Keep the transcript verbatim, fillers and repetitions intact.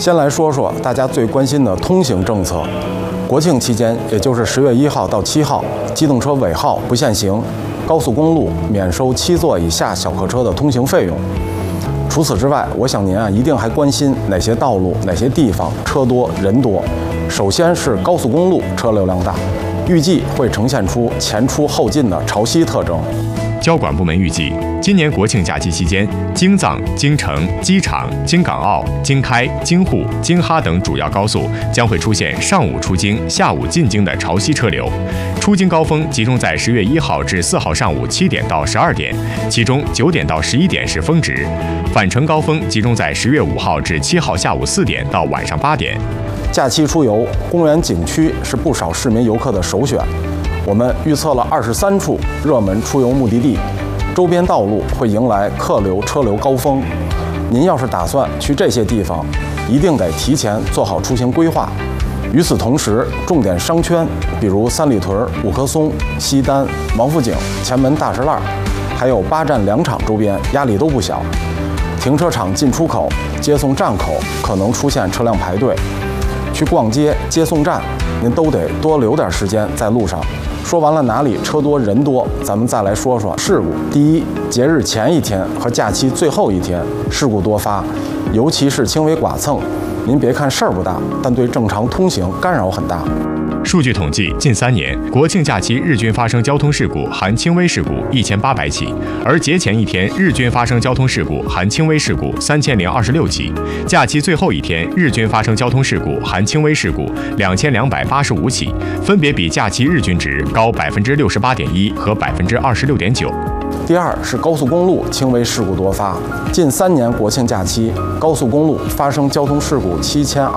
先来说说大家最关心的通行政策。国庆期间，也就是十月一号到七号，机动车尾号不限行，高速公路免收七座以下小客车的通行费用。除此之外，我想您啊一定还关心哪些道路、哪些地方车多人多。首先是高速公路车流量大，预计会呈现出前出后进的潮汐特征。 交管部门预计，今年国庆假期期间，京藏、京承、机场、京港澳、京开、京沪、京哈等主要高速将会出现上午出京、下午进京的潮汐车流。出京高峰集中在十月一号至四号上午七点到十二点，其中九点到十一点是峰值；返程高峰集中在十月五号至七号下午四点到晚上八点。 假期出游，公园景区是不少市民游客的首选。我们预测了二十三处热门出游目的地，周边道路会迎来客流车流高峰。您要是打算去这些地方，一定得提前做好出行规划。与此同时，重点商圈，比如三里屯、五棵松、西单、王府井、前门大石栏，还有八站两厂周边，压力都不小。停车场进出口、接送站口可能出现车辆排队。去逛街、接送站，您都得多留点时间在路上。说完了哪里车多人多，咱们再来说说事故。第一，节日前一天和假期最后一天事故多发，尤其是轻微剐蹭。您别看事儿不大，但对正常通行干扰很大。 数据统计，近三年国庆假期日均发生交通事故含轻微事故一千八百起，而节前一天日均发生交通事故含轻微事故三千零二十六起，假期最后一天日均发生交通事故含轻微事故两千两百八十五起，分别比假期日均值高百分之六十八点一和百分之二十六点九。 第二是高速公路轻微事故多发，近三年国庆假期高速公路发生交通事故七千